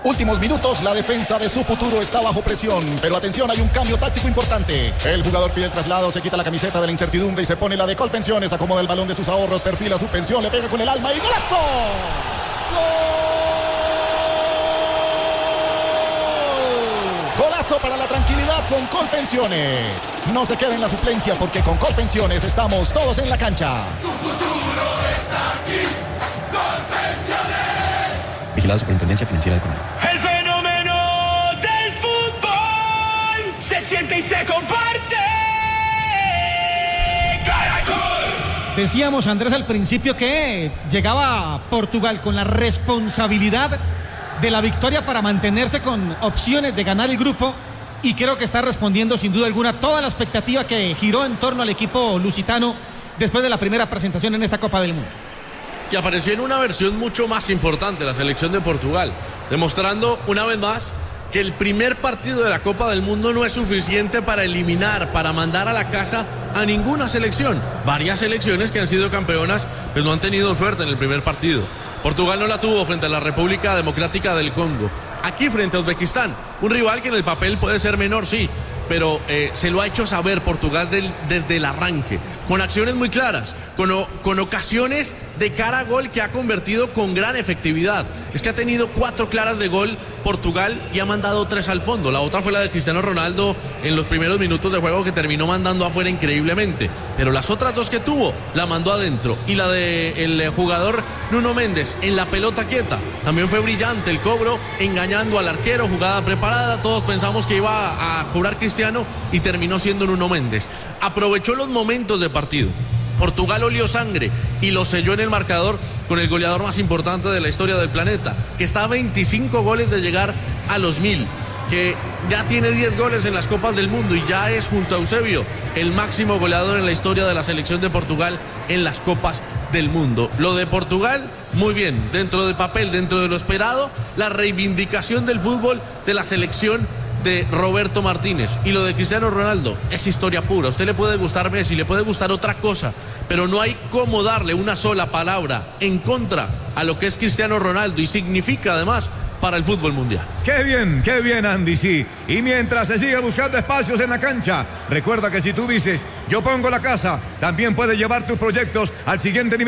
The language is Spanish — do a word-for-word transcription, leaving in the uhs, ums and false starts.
Últimos minutos, la defensa de su futuro está bajo presión, pero atención, hay un cambio táctico importante. El jugador pide el traslado, se quita la camiseta de la incertidumbre y se pone la de Colpensiones, acomoda el balón de sus ahorros, perfila su pensión, le pega con el alma y ¡golazo! ¡Gol! Golazo para la tranquilidad con Colpensiones. No se quede en la suplencia porque con Colpensiones estamos todos en la cancha. Tu futuro está aquí, Colpensiones. Vigilado Superintendencia Financiera de Colombia. El fenómeno del fútbol se siente y se comparte. ¡Caracol! Decíamos, Andrés, al principio que llegaba Portugal con la responsabilidad de la victoria para mantenerse con opciones de ganar el grupo, y creo que está respondiendo sin duda alguna toda la expectativa que giró en torno al equipo lusitano después de la primera presentación en esta Copa del Mundo. Y apareció en una versión mucho más importante la selección de Portugal, demostrando una vez más que el primer partido de la Copa del Mundo no es suficiente para eliminar, para mandar a la casa a ninguna selección. Varias selecciones que han sido campeonas pues no han tenido suerte en el primer partido. Portugal no la tuvo frente a la República Democrática del Congo. Aquí frente a Uzbekistán, un rival que en el papel puede ser menor, sí, pero eh, se lo ha hecho saber Portugal del, desde el arranque, con acciones muy claras, con, con ocasiones de cara a gol que ha convertido con gran efectividad. Es que ha tenido cuatro claras de gol Portugal y ha mandado tres al fondo. La otra fue la de Cristiano Ronaldo en los primeros minutos de juego, que terminó mandando afuera increíblemente, pero las otras dos que tuvo la mandó adentro, y la del jugador Nuno Méndez en la pelota quieta también fue brillante, el cobro engañando al arquero, jugada preparada, todos pensamos que iba a cobrar Cristiano y terminó siendo Nuno Méndez. Aprovechó los momentos de partido. Portugal olió sangre y lo selló en el marcador con el goleador más importante de la historia del planeta, que está a veinticinco goles de llegar a los mil, que ya tiene diez goles en las Copas del Mundo y ya es, junto a Eusebio, el máximo goleador en la historia de la selección de Portugal en las Copas del Mundo. Lo de Portugal, muy bien, dentro del papel, dentro de lo esperado, la reivindicación del fútbol de la selección de Roberto Martínez. Y lo de Cristiano Ronaldo es historia pura. A usted le puede gustar Messi, le puede gustar otra cosa, pero no hay cómo darle una sola palabra en contra a lo que es Cristiano Ronaldo y significa además para el fútbol mundial. Qué bien, qué bien, Andy, sí. Y mientras se sigue buscando espacios en la cancha, recuerda que si tú dices yo pongo la casa, también puedes llevar tus proyectos al siguiente nivel.